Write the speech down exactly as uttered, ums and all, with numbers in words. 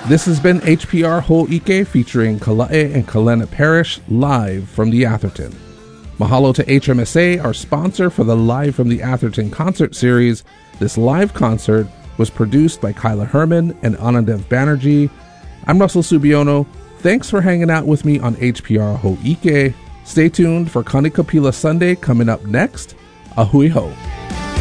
This has been H P R Ho'ike featuring Kala'e and Kalena Parish live from the Atherton. Mahalo to H M S A, our sponsor for the Live from the Atherton concert series. This live concert was produced by Kyla Herman and Anandev Banerjee. I'm Russell Subiono. Thanks for hanging out with me on H P R Ho'ike. Stay tuned for Kanikapila Sunday coming up next. Ahui ho.